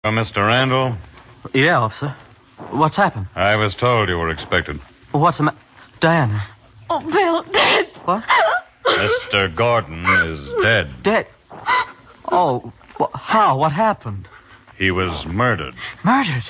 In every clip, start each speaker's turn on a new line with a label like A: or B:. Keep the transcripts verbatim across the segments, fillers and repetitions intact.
A: Uh, Mister Randall?
B: Yeah, officer. What's happened?
A: I was told you were expected.
B: What's the matter? Diana.
C: Oh, Bill, Dad.
B: What?
A: Mister Gordon is dead.
B: Dead? Oh, wh- how? What happened?
A: He was murdered.
B: Murdered?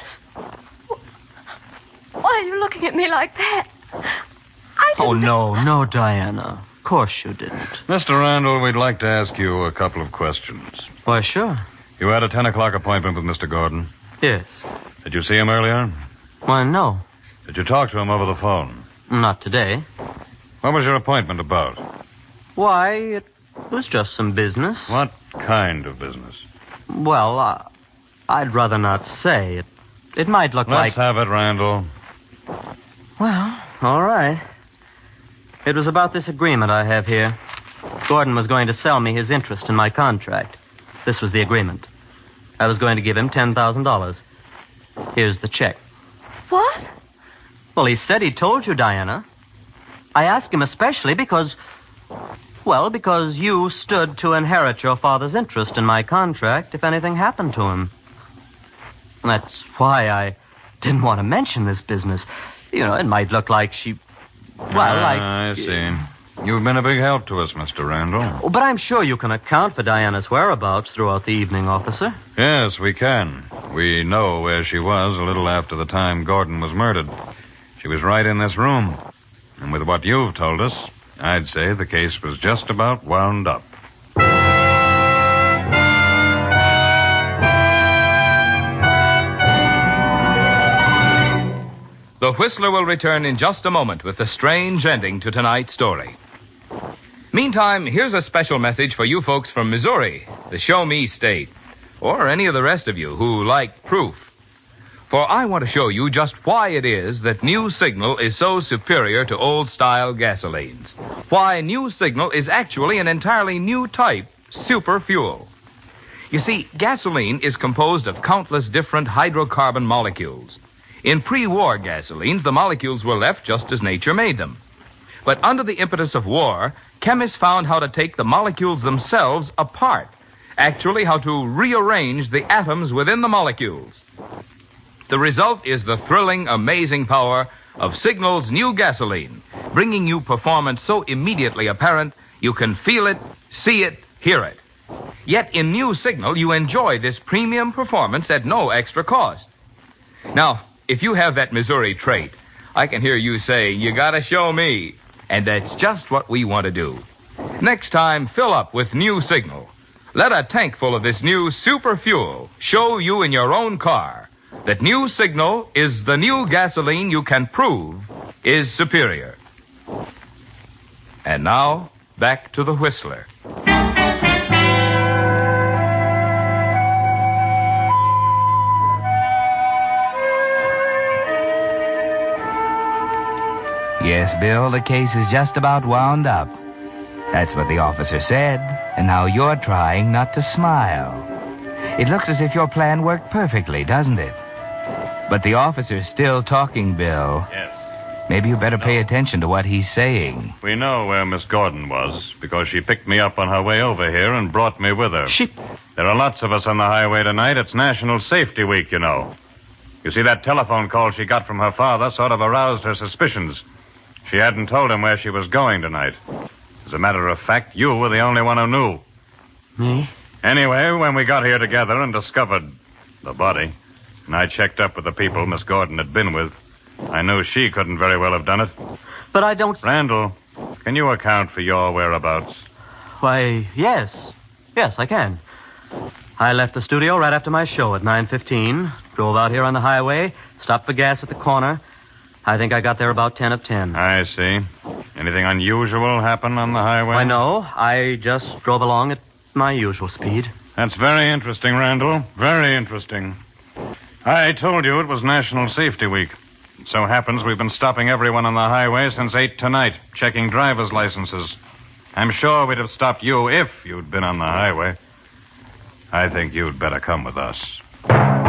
C: Why are you looking at me like that? I didn't...
B: Oh, no, no, Diana. Of course you didn't.
A: Mister Randall, we'd like to ask you a couple of questions.
B: Why, sure.
A: You had a ten o'clock appointment with Mister Gordon.
B: Yes.
A: Did you see him earlier?
B: Why, no.
A: Did you talk to him over the phone?
B: Not today.
A: What was your appointment about?
B: Why, it was just some business.
A: What kind of business?
B: Well, uh, I'd rather not say. It, it might look
A: Let's
B: like...
A: have it, Randall.
B: Well, all right. It was about this agreement I have here. Gordon was going to sell me his interest in my contract. This was the agreement. I was going to give him ten thousand dollars. Here's the check.
C: What?
B: Well, he said he told you, Diana. I asked him especially because... Well, because you stood to inherit your father's interest in my contract if anything happened to him. That's why I didn't want to mention this business. You know, it might look like she... Well,
A: ah,
B: like...
A: I see. You've been a big help to us, Mister Randall.
B: Oh, but I'm sure you can account for Diana's whereabouts throughout the evening, officer.
A: Yes, we can. We know where she was a little after the time Gordon was murdered. She was right in this room. And with what you've told us, I'd say the case was just about wound up.
D: The Whistler will return in just a moment with the strange ending to tonight's story. Meantime, here's a special message for you folks from Missouri, the Show Me State, or any of the rest of you who like proof. For I want to show you just why it is that New Signal is so superior to old-style gasolines. Why New Signal is actually an entirely new type, super fuel. You see, gasoline is composed of countless different hydrocarbon molecules. In pre-war gasolines, the molecules were left just as nature made them. But under the impetus of war, chemists found how to take the molecules themselves apart. Actually, how to rearrange the atoms within the molecules. The result is the thrilling, amazing power of Signal's new gasoline, bringing you performance so immediately apparent you can feel it, see it, hear it. Yet in New Signal, you enjoy this premium performance at no extra cost. Now, if you have that Missouri trait, I can hear you saying, you gotta show me. And that's just what we want to do. Next time, fill up with New Signal. Let a tank full of this new super fuel show you in your own car that New Signal is the new gasoline you can prove is superior. And now, back to the Whistler.
E: Yes, Bill, the case is just about wound up. That's what the officer said, and now you're trying not to smile. It looks as if your plan worked perfectly, doesn't it? But the officer's still talking, Bill.
A: Yes.
E: Maybe you better
A: No.
E: pay attention to what he's saying.
A: We know where Miss Gordon was because she picked me up on her way over here and brought me with her.
B: She...
A: There are lots of us on the highway tonight. It's National Safety Week, you know. You see, that telephone call she got from her father sort of aroused her suspicions. She hadn't told him where she was going tonight. As a matter of fact, you were the only one who knew.
B: Me?
A: Anyway, when we got here together and discovered the body, and I checked up with the people Miss Gordon had been with, I knew she couldn't very well have done it.
B: But I don't...
A: Randall, can you account for your whereabouts?
B: Why, yes. Yes, I can. I left the studio right after my show at nine fifteen, drove out here on the highway, stopped for gas at the corner. I think I got there about ten of ten.
A: I see. Anything unusual happen on the highway?
B: I know. I just drove along at my usual speed.
A: That's very interesting, Randall. Very interesting. I told you it was National Safety Week. It so happens we've been stopping everyone on the highway since eight tonight, checking driver's licenses. I'm sure we'd have stopped you if you'd been on the highway. I think you'd better come with us.